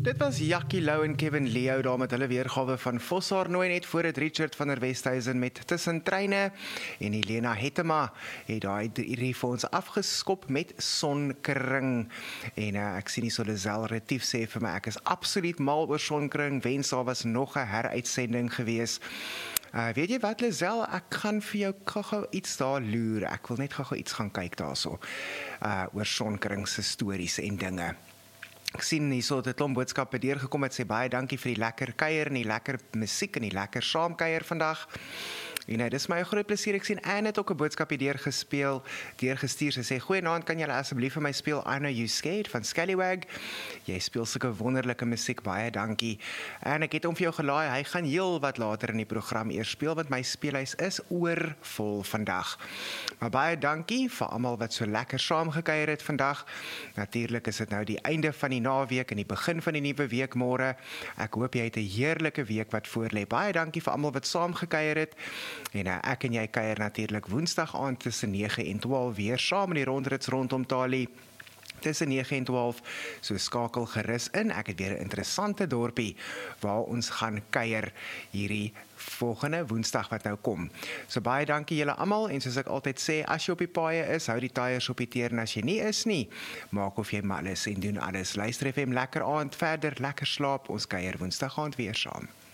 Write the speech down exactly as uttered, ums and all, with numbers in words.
Dit was Jackie Lou en Kevin Leo daar met hulle weergawe van Vossaarnooi net voor het Richard van der Westhuizen met Tussen Treine en Helena Hettema het daai hierdie vir ons afgeskop met Sonkring. En uh, ek sien nie so Lisel Retief sê vir my, ek is absoluut mal oor Sonkring, wens daar was nog 'n heruitsending gewees. Uh, weet jy wat, Lisel, ek gaan vir jou gou-gou iets daar loer. Ek wil net gou-gou iets gaan kyk daarso uh, oor Sonkring se stories en dinge. Ek sien hierso het 'n klomp boodskappe deurgekom het, sê baie dankie vir die lekker kuier en die lekker musiek en die lekker saamkuier vandag. En nou, dis my groot plesier. Ek sien Anne het ook 'n boodskap hier deurgespeel, deurgestuur. Sy sê, goeienaand, kan julle asseblief vir my speel I Know You Scared van Scallywag? Jy speel sulke wonderlike musiek, baie dankie. En ek het hom vir jou gelaai, hy gaan heel wat later in die program eers speel, want my speelhuis is oorvol vandag. Maar baie dankie vir almal wat so lekker saamgekuier het vandag. Natuurlik is dit nou die einde van die naweek en die begin van die nuwe week môre. Ek hoop jy het 'n heerlike week wat voorlê. Baie dankie vir almal wat saamgekuier het. En uh, ek en jy kuier natuurlik Woensdag aand tussen nege en twaalf weer saam in die rondrits rondom Talie. Tussen nege en twaalf, so skakel gerus in. Ek het weer 'n interessante dorpie waar ons gaan kuier hierdie volgende Woensdag wat nou kom. So baie dankie julle almal en soos ek altyd sê, as jy op die paaie is, hou die tyres op die teer en as jy nie is nie, maak of jy mal is en doen alles. Luister F M lekker aand verder, lekker slaap, ons kuier Woensdag aand weer saam.